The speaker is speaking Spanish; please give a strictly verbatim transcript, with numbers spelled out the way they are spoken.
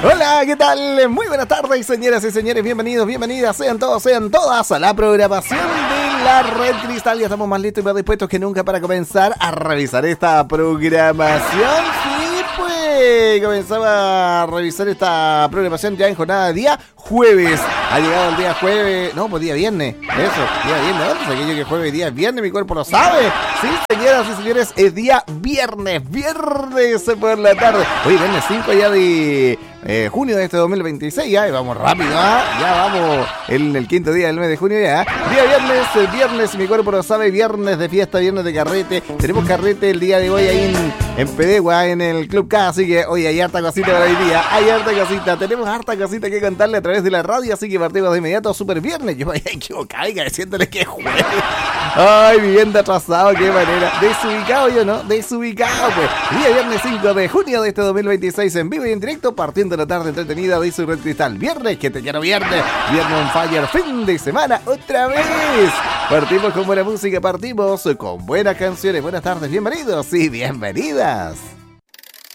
Hola, ¿qué tal? Muy buenas tardes, señoras y señores, bienvenidos, bienvenidas, sean todos, sean todas a la programación de la Red Cristal. Ya estamos más listos y más dispuestos que nunca para comenzar a revisar esta programación. Sí, pues, comenzaba a revisar esta programación ya en jornada de día jueves. Ha llegado el día jueves, no, pues día viernes, eso, día viernes, ¿dónde saqué yo que jueves día viernes? Mi cuerpo lo sabe. Sí, señoras y señores, es día viernes, viernes por la tarde. Hoy viernes cinco ya de... Eh, junio de este dos mil veintiséis, ya, y vamos rápido, ¿eh? Ya vamos en el quinto día del mes de junio ya, ¿eh? Día viernes, el viernes, mi cuerpo lo sabe, viernes de fiesta, viernes de carrete. Tenemos carrete el día de hoy ahí en, en Pedegua, en el Club K, así que hoy hay harta cosita para hoy día, hay harta cosita, tenemos harta cosita que contarle a través de la radio, así que partimos de inmediato, super viernes. Yo me había equivocado y diciéndole que jueves. Ay, viviendo atrasado, qué manera, desubicado yo, ¿no? Desubicado, pues. Día viernes cinco de junio de este dos mil veintiséis, en vivo y en directo, partiendo de la tarde entretenida de su Red Cristal. Viernes, que te quiero viernes. Viernes on fire, fin de semana, otra vez. Partimos con buena música, partimos con buenas canciones. Buenas tardes, bienvenidos y bienvenidas.